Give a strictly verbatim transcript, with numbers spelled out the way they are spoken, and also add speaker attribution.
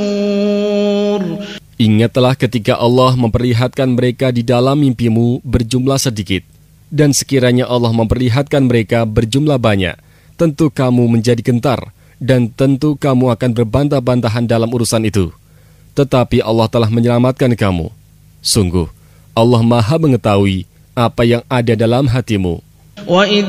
Speaker 1: Ingatlah ketika Allah memperlihatkan mereka di dalam mimpimu berjumlah sedikit, dan sekiranya Allah memperlihatkan mereka berjumlah banyak, tentu kamu menjadi gentar, dan tentu kamu akan berbantah-bantahan dalam urusan itu. Tetapi Allah telah menyelamatkan kamu. Sungguh, Allah Maha mengetahui apa yang ada dalam hatimu.
Speaker 2: وَإِذْ